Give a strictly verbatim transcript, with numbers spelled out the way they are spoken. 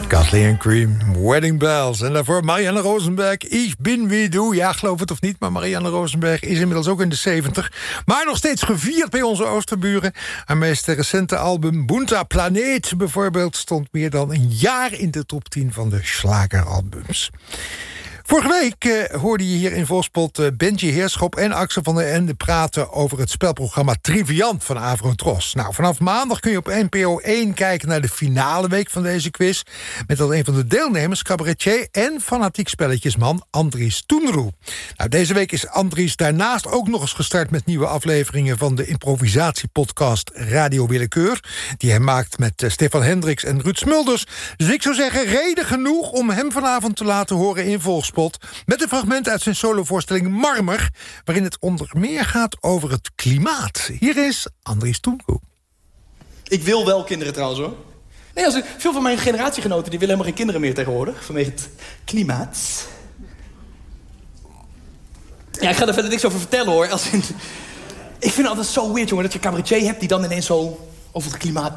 Kathleen Cream, Wedding Bells. En daarvoor Marianne Rosenberg, Ich bin wie du. Ja, geloof het of niet, maar Marianne Rosenberg is inmiddels ook in de zeventig. Maar nog steeds gevierd bij onze oosterburen. Haar meest recente album Bunta Planeet bijvoorbeeld stond meer dan een jaar in de top tien van de schlageralbums. Vorige week eh, hoorde je hier in Volkspot uh, Benji Heerschop en Axel van der Ende praten over het spelprogramma Triviant van Avrotros. Nou, vanaf maandag kun je op N P O één kijken naar de finale week van deze quiz. Met als een van de deelnemers cabaretier en fanatiek spelletjesman Andries Toenroe. Nou, deze week is Andries daarnaast ook nog eens gestart met nieuwe afleveringen van de improvisatiepodcast Radio Willekeur. Die hij maakt met uh, Stefan Hendricks en Ruud Smulders. Dus ik zou zeggen, reden genoeg om hem vanavond te laten horen in Volkspot. Met een fragment uit zijn solovoorstelling Marmer, waarin het onder meer gaat over het klimaat. Hier is Andries Toenroe. Ik wil wel kinderen trouwens, hoor. Nee, als ik, veel van mijn generatiegenoten die willen helemaal geen kinderen meer tegenwoordig. Vanwege het klimaat. Ja, ik ga er verder niks over vertellen, hoor. Als in, ik vind het altijd zo weird, jongen, dat je een cabaretier hebt die dan ineens zo over het klimaat